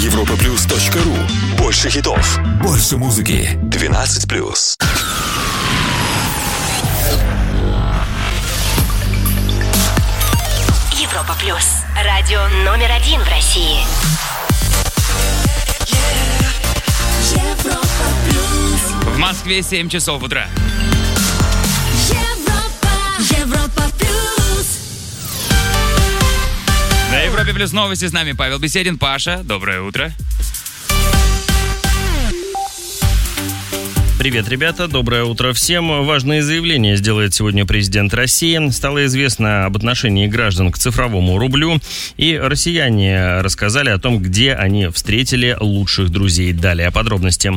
europaplus.ru. Больше хитов, больше музыки. 12+. Европа Плюс. Радио номер 1 в России. Европа Плюс. В Москве 7 часов утра. Европа Плюс. На Европе Плюс новости, с нами Павел Беседин. Паша, доброе утро. Привет, ребята, доброе утро всем. Важное заявление сделает сегодня президент России. Стало известно об отношении граждан к цифровому рублю, и россияне рассказали о том, где они встретили лучших друзей. Далее подробности.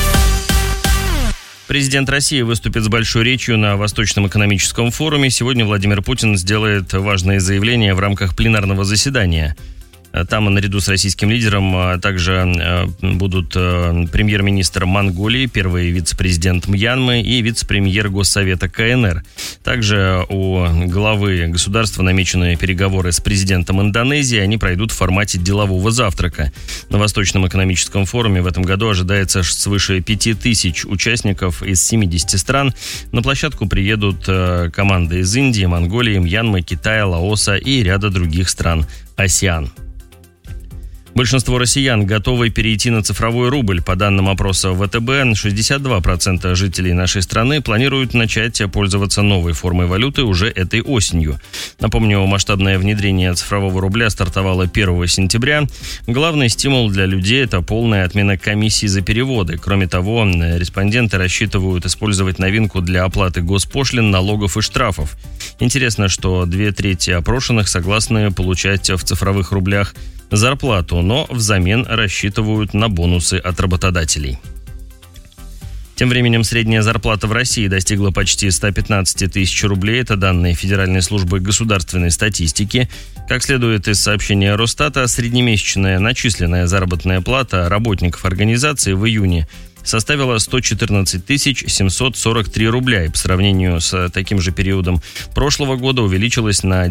Президент России выступит с большой речью на Восточном экономическом форуме. Сегодня Владимир Путин сделает важные заявления в рамках пленарного заседания. Там наряду с российским лидером также будут премьер-министр Монголии, первый вице-президент Мьянмы и вице-премьер Госсовета КНР. Также у главы государства намечены переговоры с президентом Индонезии. Они пройдут в формате делового завтрака. На Восточном экономическом форуме в этом году ожидается свыше 5000 участников из 70 стран. На площадку приедут команды из Индии, Монголии, Мьянмы, Китая, Лаоса и ряда других стран АСЕАН. Большинство россиян готовы перейти на цифровой рубль. По данным опроса ВТБ, 62% жителей нашей страны планируют начать пользоваться новой формой валюты уже этой осенью. Напомню, масштабное внедрение цифрового рубля стартовало 1 сентября. Главный стимул для людей – это полная отмена комиссий за переводы. Кроме того, респонденты рассчитывают использовать новинку для оплаты госпошлин, налогов и штрафов. Интересно, что 2/3 опрошенных согласны получать в цифровых рублях зарплату, но взамен рассчитывают на бонусы от работодателей. Тем временем средняя зарплата в России достигла почти 115 тысяч рублей. Это данные Федеральной службы государственной статистики. Как следует из сообщения Росстата, среднемесячная начисленная заработная плата работников организации в июне составила 114 743 рубля и по сравнению с таким же периодом прошлого года увеличилась на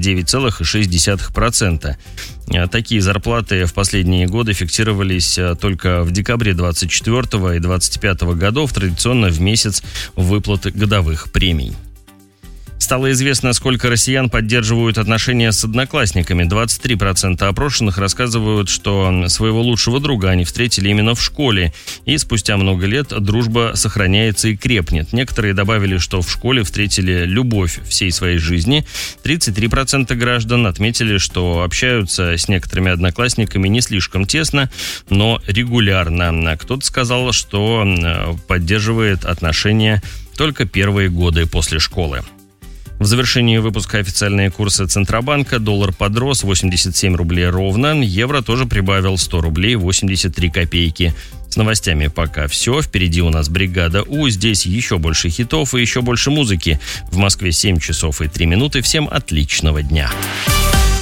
9,6%. Такие зарплаты в последние годы фиксировались только в декабре 2024 и 2025 годов, традиционно в месяц выплаты годовых премий. Стало известно, сколько россиян поддерживают отношения с одноклассниками. 23% опрошенных рассказывают, что своего лучшего друга они встретили именно в школе. И спустя много лет дружба сохраняется и крепнет. Некоторые добавили, что в школе встретили любовь всей своей жизни. 33% граждан отметили, что общаются с некоторыми одноклассниками не слишком тесно, но регулярно. Кто-то сказал, что поддерживает отношения только первые годы после школы. В завершении выпуска официальные курсы Центробанка. Доллар подрос 87 рублей ровно. Евро тоже прибавил 100 рублей 83 копейки. С новостями пока все. Впереди у нас бригада У. Здесь еще больше хитов и еще больше музыки. В Москве 7 часов и 3 минуты. Всем отличного дня.